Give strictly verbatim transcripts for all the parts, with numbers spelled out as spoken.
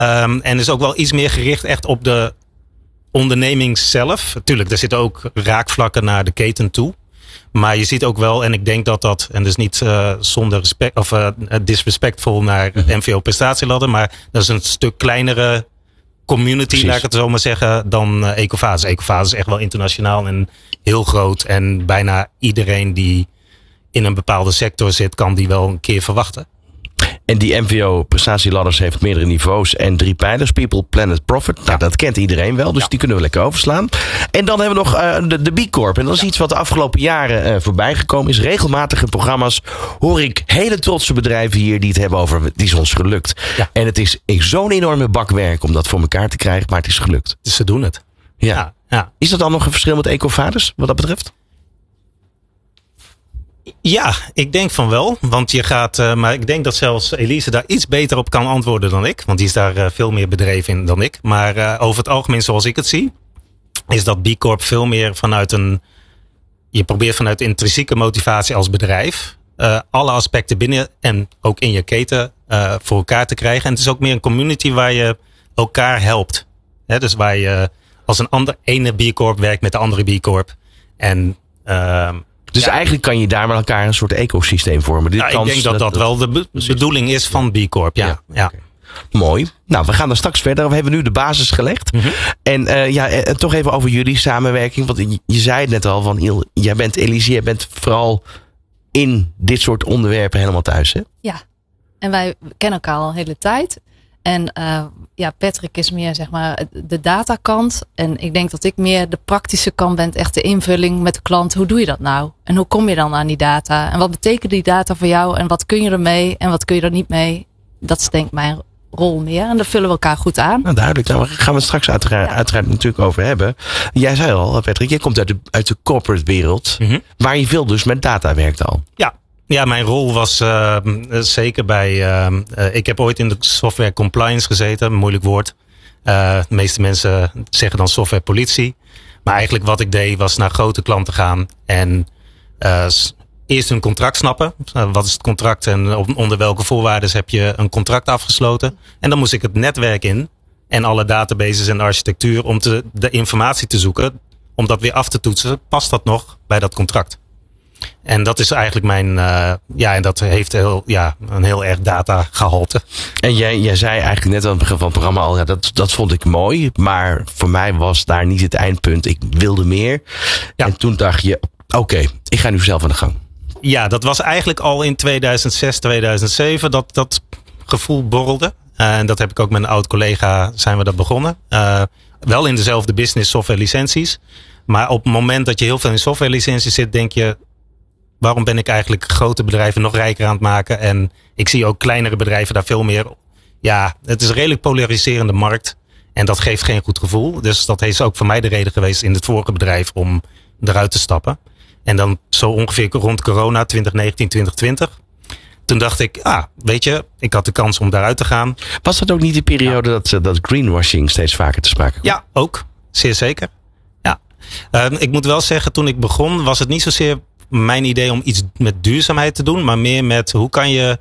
Um, en is ook wel iets meer gericht echt op de onderneming zelf. Tuurlijk, er zitten ook raakvlakken naar de keten toe. Maar je ziet ook wel, en ik denk dat dat, en dus niet uh, zonder respect of uh, disrespectvol naar mm-hmm. M V O prestatieladder, maar dat is een stuk kleinere community, Precies. laat ik het zo maar zeggen, dan uh, Ecovadis. Ecovadis is echt wel internationaal en heel groot. En bijna iedereen die in een bepaalde sector zit, kan die wel een keer verwachten. En die M V O-prestatieladders heeft meerdere niveaus en drie pijlers. People, Planet, Profit. Nou, ja. dat kent iedereen wel, dus ja. die kunnen we lekker overslaan. En dan hebben we nog uh, de, de B Corp. En dat is ja. iets wat de afgelopen jaren uh, voorbij gekomen is. Regelmatig in programma's hoor ik hele trotse bedrijven hier die het hebben over het is ons gelukt. Ja. En het is zo'n enorme bakwerk om dat voor elkaar te krijgen, maar het is gelukt. Dus ze doen het. Ja. Ja. Ja. Is dat dan nog een verschil met Ecovadis wat dat betreft? Ja, ik denk van wel. Want je gaat, uh, maar ik denk dat zelfs Elise daar iets beter op kan antwoorden dan ik. Want die is daar uh, veel meer bedreven in dan ik. Maar uh, over het algemeen zoals ik het zie, is dat B Corp veel meer vanuit een, je probeert vanuit intrinsieke motivatie als bedrijf uh, alle aspecten binnen en ook in je keten uh, voor elkaar te krijgen. En het is ook meer een community waar je elkaar helpt. He, dus waar je als een ander ene B Corp werkt met de andere B Corp. En uh, Dus ja. eigenlijk kan je daar met elkaar een soort ecosysteem vormen. Dit ja, kans, ik denk dat dat, dat wel de be- bedoeling is van B Corp. Ja. Ja, ja. Okay. Mooi. Nou, we gaan dan straks verder. We hebben nu de basis gelegd. Mm-hmm. En uh, ja, en toch even over jullie samenwerking. Want je, je zei het net al van, Il, jij bent Elise, jij bent vooral in dit soort onderwerpen helemaal thuis, hè? Ja. En wij kennen elkaar al een hele tijd. En uh, ja, Patrick is meer zeg maar de datakant. En ik denk dat ik meer de praktische kant ben. Echt de invulling met de klant. Hoe doe je dat nou? En hoe kom je dan aan die data? En wat betekent die data voor jou? En wat kun je ermee? En wat kun je er niet mee? Dat is denk ik mijn rol meer. En daar vullen we elkaar goed aan. Nou, duidelijk. Daar gaan we het straks uiteraard, ja. uiteraard natuurlijk over hebben. Jij zei al, Patrick, jij komt uit de, uit de corporate wereld. Mm-hmm. Waar je veel dus met data werkt al. Ja. Ja, mijn rol was uh, zeker bij... Uh, uh, ik heb ooit in de software compliance gezeten. Moeilijk woord. Uh, de meeste mensen zeggen dan software politie. Maar eigenlijk wat ik deed was naar grote klanten gaan. En uh, eerst hun contract snappen. Uh, wat is het contract en onder welke voorwaarden heb je een contract afgesloten. En dan moest ik het netwerk in. En alle databases en architectuur om te, de informatie te zoeken. Om dat weer af te toetsen. Past dat nog bij dat contract? En dat is eigenlijk mijn, uh, ja, en dat heeft heel, ja, een heel erg datagehalte. En jij, jij zei eigenlijk net aan het begin van het programma al, ja, dat, dat vond ik mooi. Maar voor mij was daar niet het eindpunt. Ik wilde meer. Ja. En toen dacht je, oké, okay, ik ga nu zelf aan de gang. Ja, dat was eigenlijk al in tweeduizend zes, tweeduizend zeven dat dat gevoel borrelde. Uh, en dat heb ik ook met een oud collega, zijn we dat begonnen. Uh, wel in dezelfde business software licenties. Maar op het moment dat je heel veel in software licenties zit, denk je, waarom ben ik eigenlijk grote bedrijven nog rijker aan het maken? En ik zie ook kleinere bedrijven daar veel meer. Ja, het is een redelijk polariserende markt. En dat geeft geen goed gevoel. Dus dat is ook voor mij de reden geweest in het vorige bedrijf om eruit te stappen. En dan zo ongeveer rond corona, twintig negentien, twintig twintig. Toen dacht ik, ah, weet je, ik had de kans om daaruit te gaan. Was dat ook niet de periode ja. dat, dat greenwashing steeds vaker te sprake kwam? Ja, ook. Zeer zeker. Ja. Uh, ik moet wel zeggen, toen ik begon was het niet zozeer mijn idee om iets met duurzaamheid te doen, maar meer met hoe kan je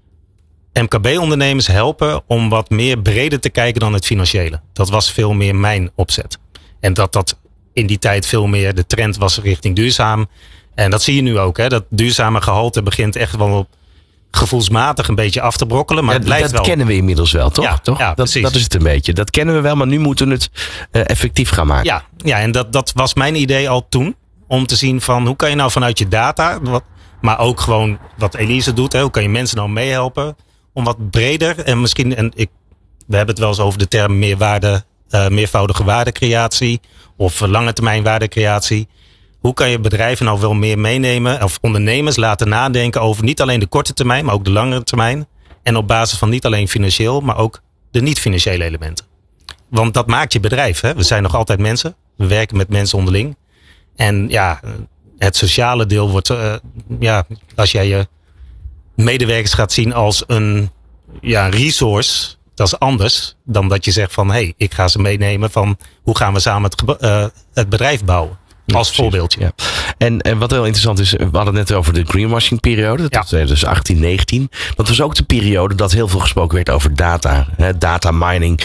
M K B-ondernemers helpen om wat meer breder te kijken dan het financiële. Dat was veel meer mijn opzet. En dat dat in die tijd veel meer de trend was richting duurzaam. En dat zie je nu ook. Hè? Dat duurzame gehalte begint echt wel gevoelsmatig een beetje af te brokkelen. Maar ja, het blijft dat wel. kennen we inmiddels wel, toch? Ja, toch? Ja, dat, dat is het een beetje. Dat kennen we wel, maar nu moeten we het uh, effectief gaan maken. Ja, ja en dat, dat was mijn idee al toen. Om te zien van hoe kan je nou vanuit je data, wat, maar ook gewoon wat Elise doet. Hè, hoe kan je mensen nou meehelpen om wat breder en misschien, en ik, we hebben het wel eens over de term meerwaarde, uh, meervoudige waardecreatie of lange termijn waardecreatie. Hoe kan je bedrijven nou wel meer meenemen of ondernemers laten nadenken over niet alleen de korte termijn, maar ook de langere termijn. En op basis van niet alleen financieel, maar ook de niet-financiële elementen. Want dat maakt je bedrijf. Hè? We zijn nog altijd mensen. We werken met mensen onderling. En ja, het sociale deel wordt, uh, ja, als jij je medewerkers gaat zien als een ja, resource, dat is anders dan dat je zegt van, hé, hey, ik ga ze meenemen van hoe gaan we samen het, uh, het bedrijf bouwen. Als voorbeeldje. Ja. En, en wat heel interessant is, we hadden het net over de greenwashing periode. Dat Ja. was dus achttien negentien. Dat was ook de periode dat heel veel gesproken werd over data. Hè, data mining.